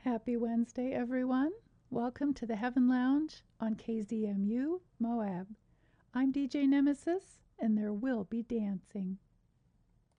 Happy Wednesday, everyone. Welcome to the Heaven Lounge on KZMU Moab. I'm DJ Nemesis, and there will be dancing.